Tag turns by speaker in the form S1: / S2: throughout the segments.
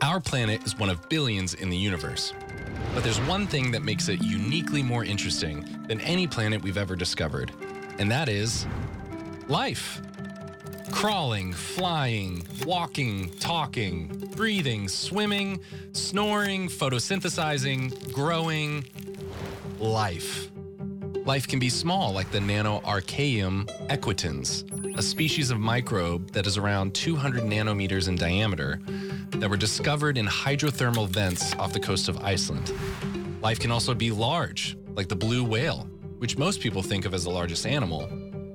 S1: Our planet is one of billions in the universe. But there's one thing that makes it uniquely more interesting than any planet we've ever discovered, and that is life. Crawling, flying, walking, talking, breathing, swimming, snoring, photosynthesizing, growing. Life. Life can be small, like the Nanoarchaeum equitans, a species of microbe that is around 200 nanometers in diameter that were discovered in hydrothermal vents off the coast of Iceland. Life can also be large, like the blue whale, which most people think of as the largest animal.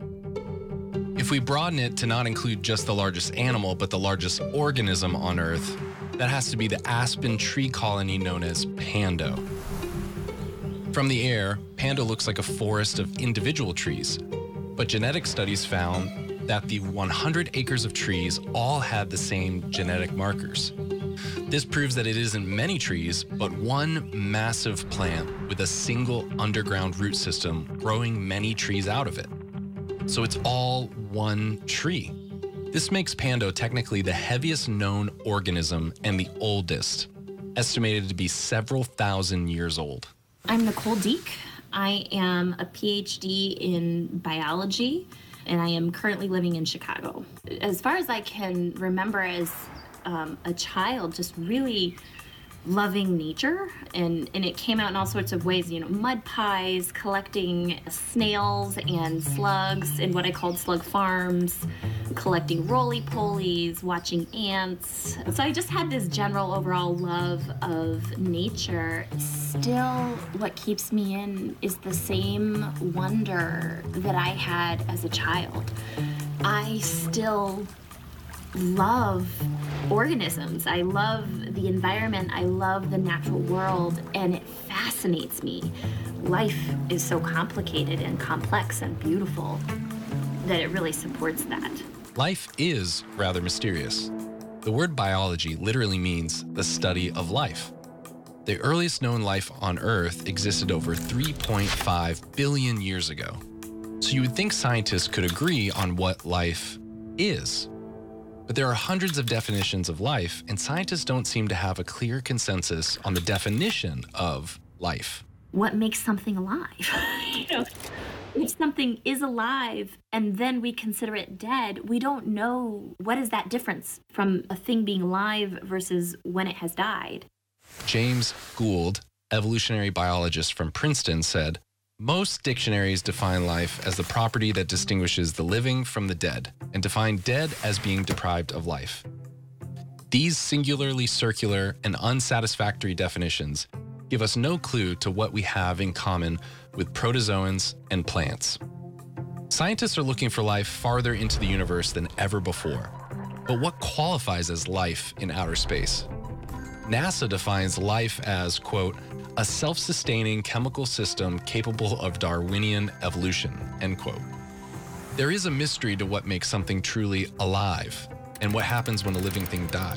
S1: If we broaden it to not include just the largest animal, but the largest organism on Earth, that has to be the aspen tree colony known as Pando. From the air, Pando looks like a forest of individual trees, but genetic studies found that the 100 acres of trees all had the same genetic markers. This proves that it isn't many trees, but one massive plant with a single underground root system growing many trees out of it. So it's all one tree. This makes Pando technically the heaviest known organism and the oldest, estimated to be several thousand years old.
S2: I'm Nicole Deek. I am a PhD in biology, and I am currently living in Chicago. As far as I can remember as a child, just really loving nature, and it came out in all sorts of ways, mud pies, collecting snails and slugs in what I called slug farms, collecting roly-polies, watching ants. So I just had this general overall love of nature. Still, what keeps me in is the same wonder that I had as a child. I still love organisms. I love the environment. I love the natural world, and it fascinates me. Life is so complicated and complex and beautiful that it really supports that.
S1: Life is rather mysterious. The word biology literally means the study of life. The earliest known life on Earth existed over 3.5 billion years ago. So you would think scientists could agree on what life is. But there are hundreds of definitions of life, and scientists don't seem to have a clear consensus on the definition of life.
S2: What makes something alive? If something is alive and then we consider it dead, we don't know what is that difference from a thing being alive versus when it has died.
S1: James Gould, evolutionary biologist from Princeton, said, "Most dictionaries define life as the property that distinguishes the living from the dead, and define dead as being deprived of life. These singularly circular and unsatisfactory definitions give us no clue to what we have in common with protozoans and plants." Scientists are looking for life farther into the universe than ever before. But what qualifies as life in outer space? NASA defines life as, quote, "a self-sustaining chemical system capable of Darwinian evolution," end quote. There is a mystery to what makes something truly alive and what happens when a living thing dies.